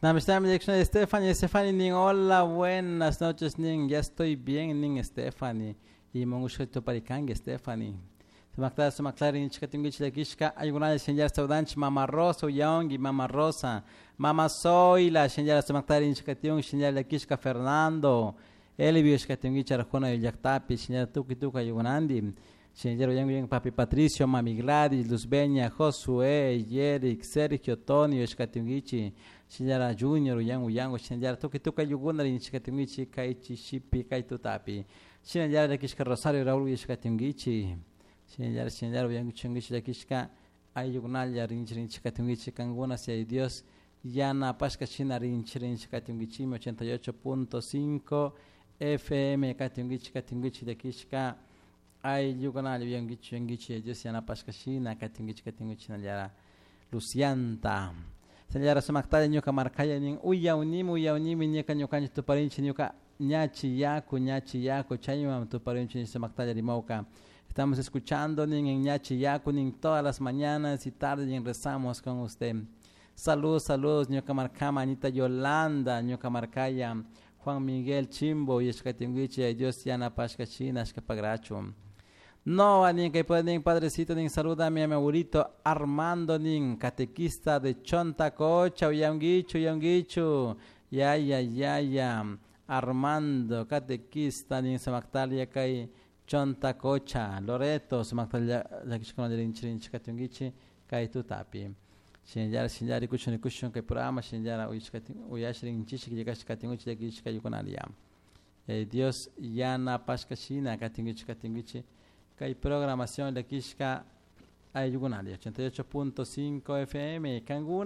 Stephanie, ning, hola, buenas noches, ning, ya estoy bien, ning, Stephanie. Y mongushito parikangi, Stephanie. Sumaklar, ning, chikatingich, lekishka, ayunal, senyar, saudanch, mama Rosa, uyongi, mama Rosa, mama Zoila, senyar, sumaklar, ning, chikating, senyar, lekishka, Fernando, Elvio, chikatingich, arjona, yaktapi, senyar, tuka, ayunandi. Señor Yang Papi Patricio, Mami Gladys, Luz Beña, Josué, Yerick, Sergio, Tonio, Escatingichi, Señora Junior, Yang, Señora Tuka Yugunar, Escatingichi, Kaichi, Shipi, Kaitutapi, Señora de Kishka Rosario, Raúl, Escatingichi, Señora Yang Chungichi de Kishka, Ayugunal, Rinchirin, Escatingichi, Kanguna, si hay Dios, Yana Pasca China, Rinchirin, Escatingichi, 88.5 FM, Katingichi de Kishka. Ay, yukanal yangichi Josiana Pascashina, katingichi nalyara Lucianta. Senyara sumaktaya nyuka markaya ning uyaunimi nyeka nyukanyi tuparinchi nyuka nyachi yako chayma tuparinchi sumaktaya rimauka. Estamos escuchando ning en nyachi yako ning todas las mañanas y tardes y rezamos con usted. Saludos nyuka markama Anita Yolanda nyuka markaya Juan Miguel Chimbo y escatingichi Josiana Pascashina escapagracho. No, nin que pueden padrecito nin saluda a mi abuelito Armando nin catequista de Chontacocha, Yanguichu, ya, Armando catequista nin Samactalia kai Chontacocha, Loreto Samactalia la kishkona de Rinchirin Chikatungichi kai Tutapi. Shinjari kushon kai programa shinjara uyashrin chichi que llegas katinguchi de kishka yukonalia. Dios yana pascashina katingichi Kai programación de Kishka Ayugunalia 88.5 FM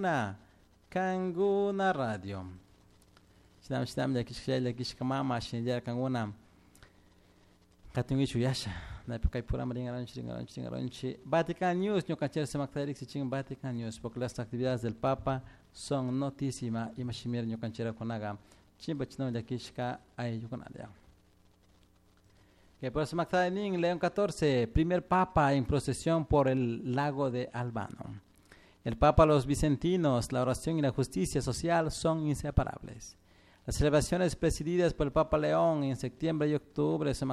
Kanguna Radio. Shinam de Kishka Mama Shinjar Kanguna Katungichu Yasha. Na kai programa ringaranchi. Vatican News, no cancher se mactarix ching Vatican News, porque las actividades del Papa son notísima y mashimir no canchera konaga. Chimbachino de Kishka Ayugunalia. Que por León XIV, primer papa en procesión por el lago de Albano. El papa, los vicentinos, la oración y la justicia social son inseparables. Las celebraciones presididas por el Papa León en septiembre y octubre se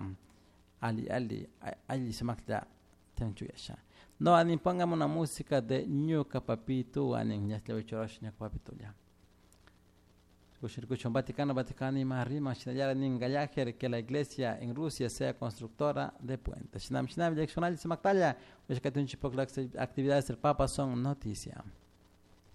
no, ani pongamos una música de Ñuka Papitu, ani Ñuka Papitu ya. Escuchen Vaticano y Marima, que la iglesia en Rusia sea constructora de puentes. Actividades del Papa son noticia.